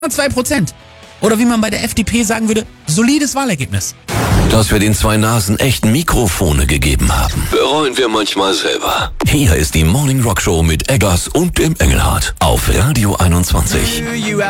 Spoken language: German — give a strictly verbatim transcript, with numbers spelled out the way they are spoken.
zwei Prozent. Oder wie man bei der F D P sagen würde, solides Wahlergebnis. Dass wir den zwei Nasen echt Mikrofone gegeben haben, bereuen wir manchmal selber. Hier ist die Morning Rock Show mit Eggers und dem Engelhardt auf Radio einundzwanzig.